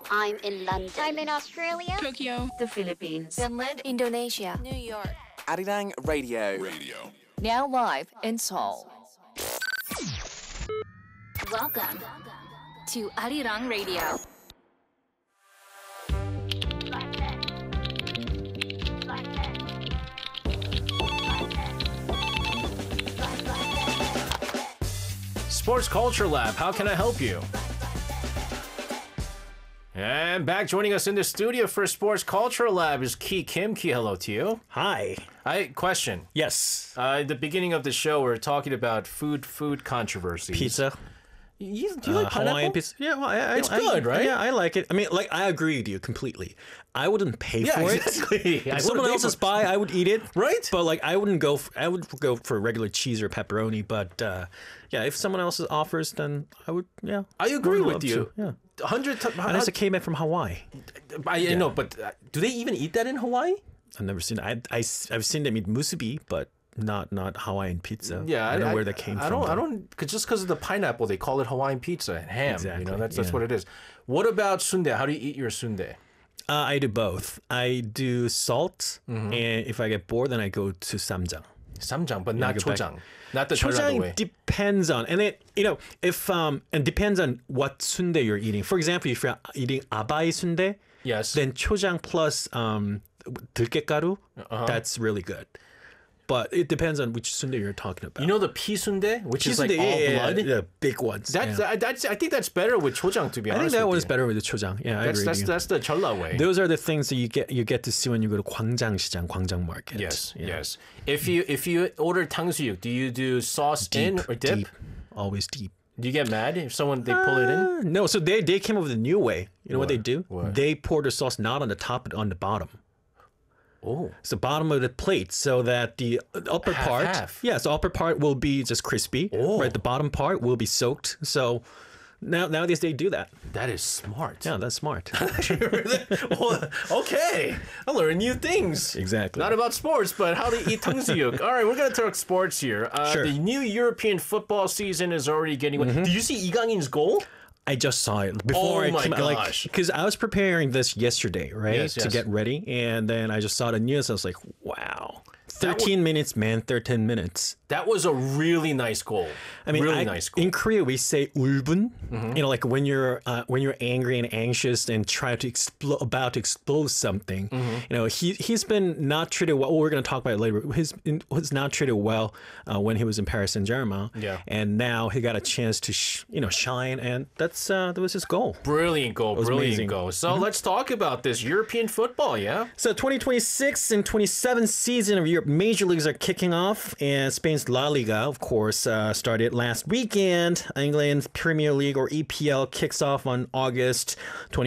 I'm in London. I'm in Australia. Tokyo. The Philippines. Finland. Indonesia. New York. Arirang Radio. Now live in Seoul. Welcome to Arirang Radio. Sports Culture Lab, how can I help you? And back joining us in the studio for Sports Culture Lab is Ki Kim. Ki, hello to you. Hi. Question. Yes. At the beginning of the show, we are talking about food controversies. Pizza. Do you like pineapple? Hawaiian pizza. Yeah, well, It's good, right? Yeah, I like it. I mean, like, I agree with you completely. I wouldn't pay for exactly. it. If someone else's pie, I would eat it. Right? But like, I would go for regular cheese or pepperoni. But yeah, if someone else's offers, then I would. Yeah, I agree would with love you. to, Yeah. And as a came back from Hawaii. I know, but do they even eat that in Hawaii? I've never seen it. I've seen them eat musubi, but not Hawaiian pizza. Yeah, I don't know where that came from. I don't. Just because of the pineapple, they call it Hawaiian pizza and ham. Exactly, You know, that's what it is. What about sundae? How do you eat your sundae? I do both. I do salt, and if I get bored, then I go to samjang. Samjang, but not go back. chojang. Not the chojang way. Chojang depends on, and it if and depends on what sundae you're eating. For example, if you're eating abai sundae, Yes. then chojang plus 들깨가루, that's really good. But it depends on which sundae you're talking about. You know the pea sundae, which is like Sundae, all blood. yeah, big ones. That's yeah. I think that's better with chojang. To be I honest, think that with one's you. better with the chojang. Yeah, I agree. with you. That's the cholla way. Those are the things that you get to see when you go to 광장시장, 광장 market. Yes, Yeah. yes. If you order 탕수육, do you do sauce in or dip? Deep, always deep. Do you get mad if they pull it in? No, so they came up with a new way. You know what they do? What? They pour the sauce not on the top but on the bottom. Oh, It's the bottom of the plate so that the upper part, half. yeah, so upper part will be just crispy. Oh. Right, the bottom part will be soaked. So nowadays they do that. that is smart. Yeah, that's smart. Well, okay, I learn new things. Exactly. Not about sports, but how to eat 탕수육. All right, we're gonna talk sports here. Sure. The new European football season is already getting. Did you see Igangin's goal? I just saw it before Oh I my came out, gosh. because I was preparing this yesterday, right, Yes, to yes. get ready, and then I just saw the news. I was like, wow, 13 minutes, man, 13 minutes. That was a really nice goal. I mean, really nice goal. in Korea we say ulbun. You know, like when you're angry and anxious and try to about to explode something. You know, he's been not treated well. We're going to talk about it later. Was not treated well when he was in Paris Saint-Germain. Yeah. And now he got a chance to shine, and that was his goal. Brilliant goal. Brilliant amazing. goal. So let's talk about this European football. Yeah. So 2026 and 27 season of Europe major leagues are kicking off, and Spain's La Liga, of course, started last weekend. England's Premier League or EPL kicks off on August 20.